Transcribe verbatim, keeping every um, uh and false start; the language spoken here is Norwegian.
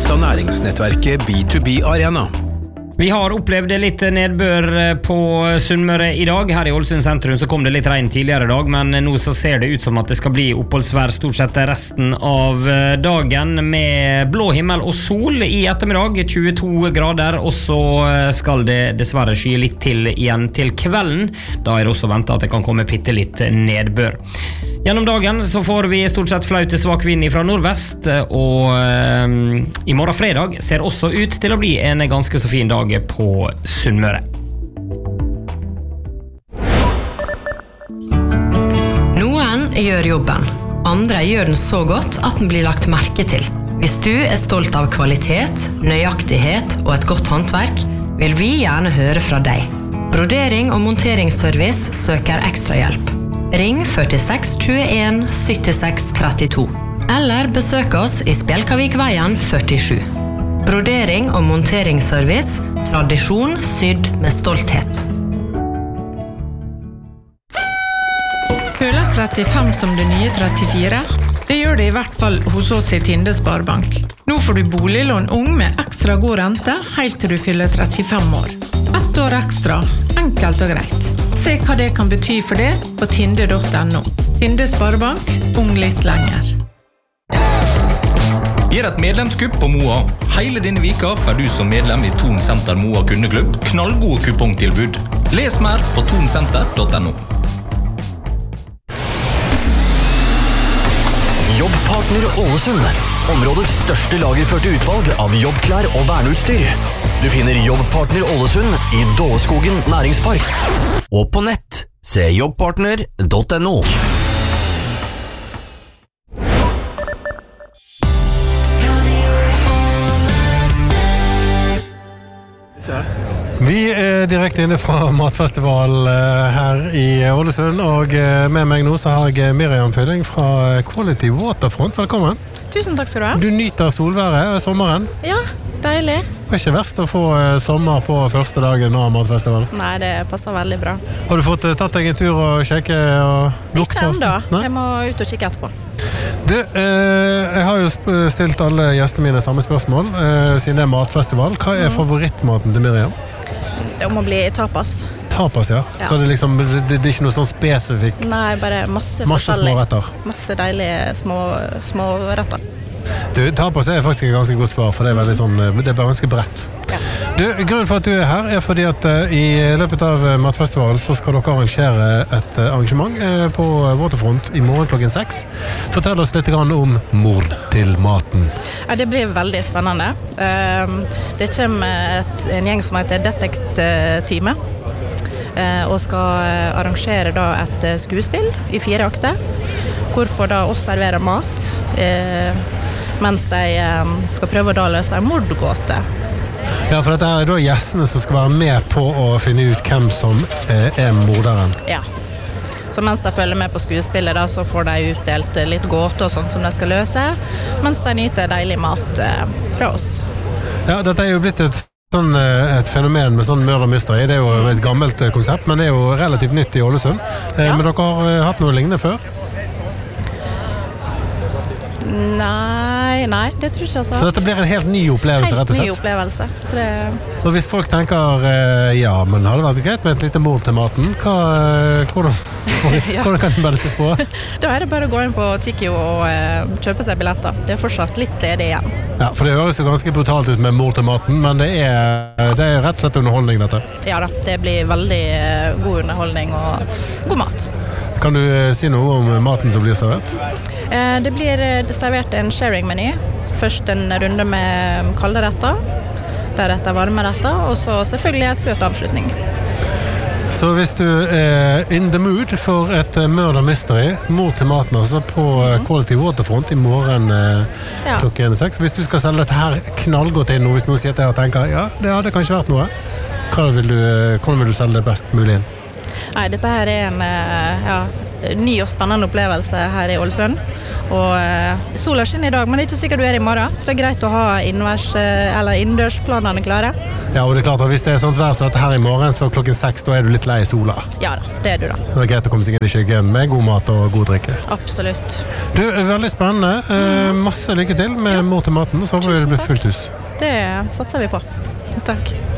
av næringsnettverket B to B Arena. Vi har opplevd litt nedbør på Sunnmøre i dag. Her i Ålesund sentrum så kom det litt regn tidligere i dag, men nå så ser det ut som at det skal bli oppholdsvær stort sett resten av dagen med blå himmel og sol i ettermiddag, tjueto grader, og så skal det dessverre sky litt til igjen til kvelden. Da er det også ventet at det kan komme bitte litt nedbør. Gjennom dagen så får vi stort sett flaut til svak vind fra nordvest, og eh, i morgen fredag ser også ut til å bli en ganske så fin dag på Sunnmøre. Noen gjør jobben, andre gjør den så godt at den blir lagt merke til. Hvis du er stolt av kvalitet, nøyaktighet og et godt håndverk, vil vi gjerne høre fra deg. Brodering og monteringsservice søker ekstra hjelp. Ring førtiseks tjueen syttiseks trettito eller besøk oss i Spjelkavikveien førtisju. Brodering og monteringsservice, tradisjon sydd med stolthet. Føles trettifem som det nye trettifire? Det gjør det i hvert fall hos oss i Tinde Sparebank. Nå får du boliglån ung med ekstra god rente helt til du fyller trettifem år. Ett år ekstra, enkelt og greit. Se hva det kan bety for det på tinde punktum no. Tinde Sparebank, ung litt lenger. Gjør et medlemskupp på Moa. Hele denne vika får du som medlem i Thon Center Moa kundeklubb knallgode kupongtilbud. Les mer på ton senter punktum no. Jobbpartner Ålesund. Områdets største lagerførte utvalg av jobbklær og verneutstyr. Du finner Jobbpartner Ålesund i Dåleskogen næringspark. Og på nett, se jobbpartner punktum no. Vi er direkte inne fra Matfestival her i Ålesund, og med meg nå så har jeg Miriam Fylling fra Quality Waterfront. Velkommen. Tusen takk skal du ha. Du nyter solværet og sommeren. Ja, deilig. Det er ikke verst å få sommer på første dagen av Matfestival. Nei, det passer veldig bra. Har du fått tatt deg en tur og sjekke og lukte? Ikke enda. Jeg må ut og kikke etterpå. Du, eh, jeg har jo stilt alle gjestene mine samme spørsmål, eh, siden det er matfestival. Hva er favorittmaten til Miriam? Det må bli tapas. Tapas, ja. ja. Så det er liksom, det, det er ikke noe sånn spesifikt? Nei, bare masse, masse forskjellig. Små retter. Masse deilige små, små retter. Du, tapas er faktisk et ganske godt svar, for det er veldig sånn, det er bare ganske bredt. Ja. Du, grunnen for at du er her er fordi at uh, i løpet av Matfestival så skal dere arrangere et uh, arrangement uh, på Waterfront i morgen klokken seks. Fortell oss litt grann om mord til maten. Ja, det blir veldig spennende. Uh, det kommer et, en gjeng som heter Detect-teamet, uh, og skal arrangere da et skuespill i fire akter, hvorpå da oss serverer mat, uh, mens de uh, skal prøve å da løse en mordgåte. Ja, for dette er da gjestene som skal være med på å finne ut hvem som er morderen. Ja. Så mens de følger med på skuespillet, da, så får de utdelt litt gåter og sånt som de skal løse, mens de nyter deilig mat eh, fra oss. Ja, dette er jo blitt et, sånn, et fenomen med sånn murder mystery. Det er jo et gammelt konsept, men det er jo relativt nytt i Ålesund. Ja. Men dere har hatt noe lignende før? Nei, nei, det tror jeg ikke altså. Så dette blir en helt ny opplevelse, helt rett og slett? Helt ny opplevelse. Så det... Og hvis folk tenker, ja, men har det vært greit med et lite mord til maten, hva, hvordan, ja. hvordan kan den bare se på? Da er det bare å gå inn på Tiki og uh, kjøpe seg billetter. Det er fortsatt litt ledig igjen. Ja, for det høres jo ganske brutalt ut med mord til maten, men det er, det er rett og slett underholdning, dette. Ja da, det blir veldig uh, god underholdning og god mat. Kan du uh, si noe om maten som blir servert? Det blir servert en sharing-meny. Først en runde med kalde retter, deretter varme retter, og så selvfølgelig en søt avslutning. Så hvis du er in the mood for et murder mystery, mord til maten altså på mm. Quality Waterfront i morgen ja. klokken seks. Hvis du skal selge dette her knallgodt inn, hvis noen sitter her og tenker, ja, det hadde kanskje vært noe. Hvordan vil du, hvordan vil du selge det best mulig inn? Nei, dette her er en, ja, ny og spennende opplevelse her i Ålesund. Og eh, sola skinner i dag, men det er ikke sikkert du er i morgen. Så det er greit å ha innvers, eh, eller innendørsplanene klare. Ja, og det er klart at hvis det er sånt vær som dette her i morgen, så klokken seks, da er du litt lei sola. Ja da, det er du da. Det er greit å komme seg inn i skyggen med god mat og god drikke. Absolutt. Du, veldig spennende. Eh, masse lykke til med Mor til maten, og så håper vi det blir fullt hus. Det satser vi på. Takk.